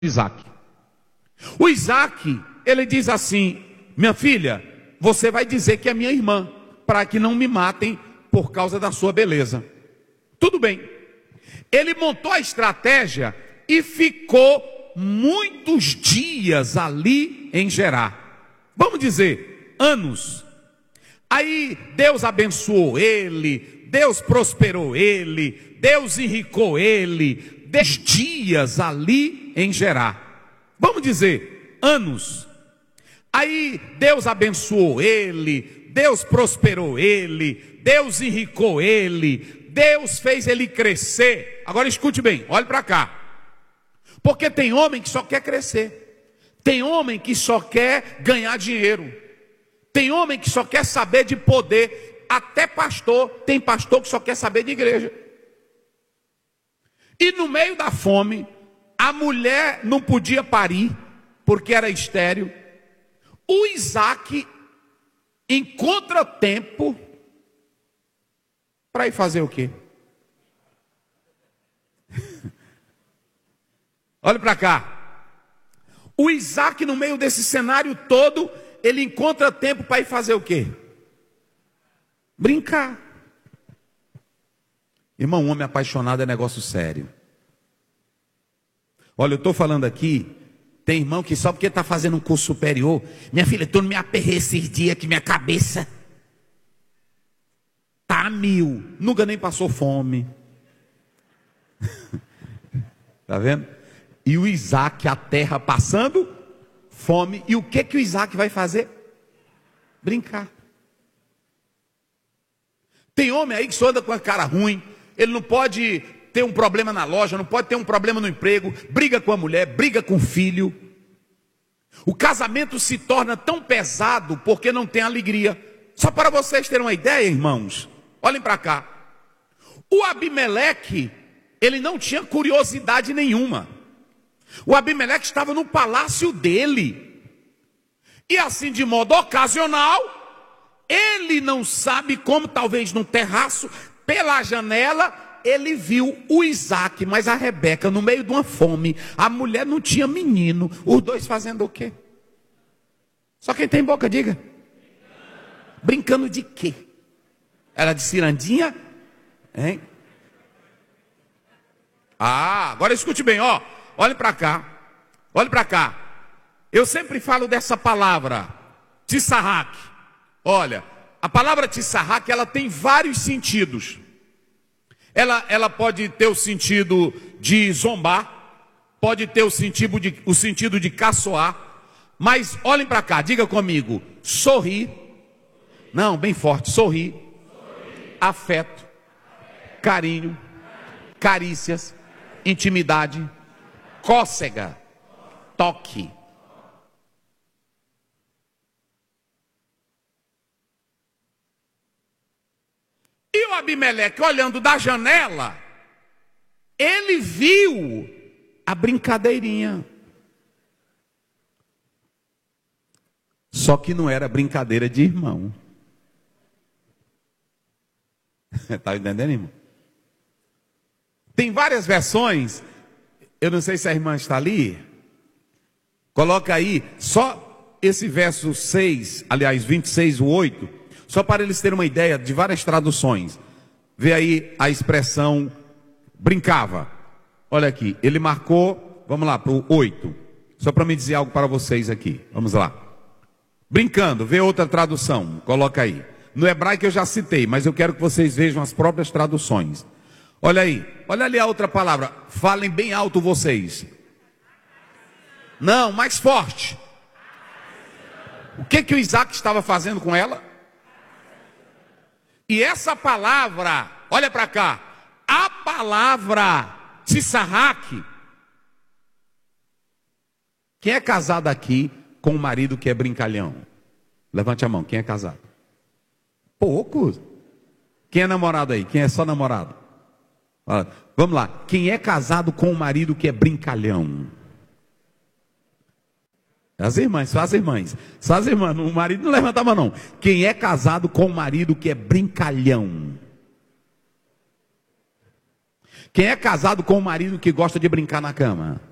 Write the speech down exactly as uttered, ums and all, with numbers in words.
Isaac. O Isaac, ele diz assim: minha filha, você vai dizer que é minha irmã, para que não me matem por causa da sua beleza. Tudo bem. Ele montou a estratégia e ficou muitos dias ali em Gerar. Vamos dizer, anos. Aí Deus abençoou ele, Deus prosperou ele, Deus enricou ele, dez dias ali em Gerar. Vamos dizer, anos. Aí Deus abençoou ele, Deus prosperou ele, Deus enricou ele, Deus fez ele crescer. Agora escute bem, olhe para cá. Porque tem homem que só quer crescer, tem homem que só quer ganhar dinheiro, tem homem que só quer saber de poder, até pastor, tem pastor que só quer saber de igreja. E no meio da fome, a mulher não podia parir, porque era estéril. O Isaac encontra tempo para ir fazer o quê? Olha para cá. O Isaac, no meio desse cenário todo, ele encontra tempo para ir fazer o quê? Brincar. Irmão, um homem apaixonado é negócio sério. Olha, eu estou falando aqui, tem irmão que só porque está fazendo um curso superior, minha filha, tu não me aperrei esses dias que minha cabeça tá a mil, nunca nem passou fome. Tá vendo? E o Isaac, a terra passando fome, e o que que o Isaac vai fazer? Brincar. Tem homem aí que só anda com a cara ruim, ele não pode ter um problema na loja, não pode ter um problema no emprego, briga com a mulher, briga com o filho. O casamento se torna tão pesado porque não tem alegria. Só para vocês terem uma ideia, irmãos, olhem para cá. O Abimeleque, ele não tinha curiosidade nenhuma. O Abimeleque estava no palácio dele. E assim, de modo ocasional, ele não sabe como, talvez num terraço, pela janela, ele viu o Isaac, mas a Rebeca no meio de uma fome. A mulher não tinha menino. Os dois fazendo o quê? Só quem tem boca, diga. Brincando de quê? Era de cirandinha? Hein? Ah, agora escute bem, ó. Olhe para cá. Olhe para cá. Eu sempre falo dessa palavra, Tissarraque. Olha, a palavra Tissarraque, ela tem vários sentidos. Ela, ela pode ter o sentido de zombar, pode ter o sentido de, o sentido de caçoar, mas olhem para cá, diga comigo, sorrir, não, bem forte, sorrir, afeto, carinho, carícias, intimidade, cócega, toque. E o Abimeleque, olhando da janela, ele viu a brincadeirinha. Só que não era brincadeira de irmão. Está entendendo, irmão? Tem várias versões. Eu não sei se a irmã está ali. Coloca aí, só esse verso seis, aliás, vinte e seis, o oito. Só para eles terem uma ideia de várias traduções. Vê aí a expressão brincava. Olha aqui, ele marcou, vamos lá, para o oito. Só para me dizer algo para vocês aqui. Vamos lá. Brincando, vê outra tradução, coloca aí. No hebraico eu já citei, mas eu quero que vocês vejam as próprias traduções. Olha aí, olha ali a outra palavra. Falem bem alto vocês. Não, mais forte. O que que o Isaac estava fazendo com ela? E essa palavra, olha para cá, a palavra Tissarraque. Quem é casado aqui com um marido que é brincalhão? Levante a mão, quem é casado? Poucos. Quem é namorado aí? Quem é só namorado? Olha, vamos lá, quem é casado com um marido que é brincalhão? As irmãs, só as irmãs. Só as irmãs, o marido não levanta a mão não. Quem é casado com um marido que é brincalhão? Quem é casado com um marido que gosta de brincar na cama?